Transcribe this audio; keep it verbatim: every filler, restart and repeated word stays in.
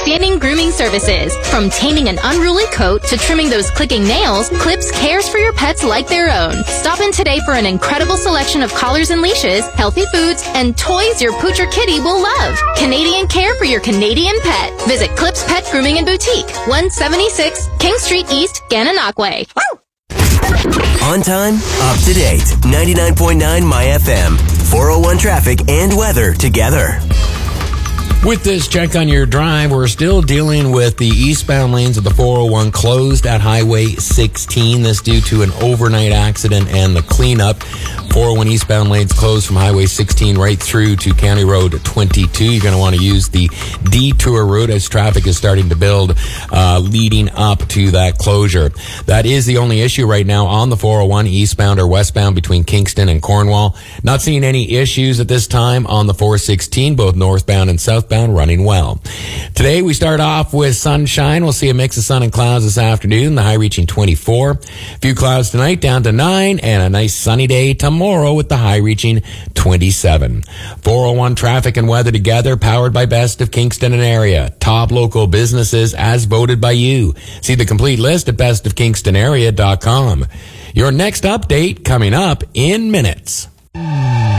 outstanding grooming services. From taming an unruly coat to trimming those clicking nails, Clips cares for your pets like their own. Stop in today for an incredible selection of collars and leashes, healthy foods, and toys your pooch or kitty will love. Canadian care for your Canadian pet. Visit Clips Pet Grooming and Boutique, one seventy-six King Street East, Gananoque. On time, up to date. ninety-nine point nine My F M. four oh one traffic and weather together. With this check on your drive, we're still dealing with the eastbound lanes of the four oh one closed at Highway sixteen. This due to an overnight accident and the cleanup. four oh one eastbound lanes closed from Highway sixteen right through to County Road twenty-two. You're going to want to use the detour route as traffic is starting to build uh, leading up to that closure. That is the only issue right now on the four oh one eastbound or westbound between Kingston and Cornwall. Not seeing any issues at this time on the four sixteen, both northbound and southbound running well. Today we start off with sunshine. We'll see a mix of sun and clouds this afternoon, the high reaching twenty-four. A few clouds tonight down to nine, and a nice sunny day tomorrow with the high reaching twenty-seven. four oh one traffic and weather together, powered by Best of Kingston and Area. Top local businesses as voted by you. See the complete list at best of kingston area dot com. Your next update coming up in minutes.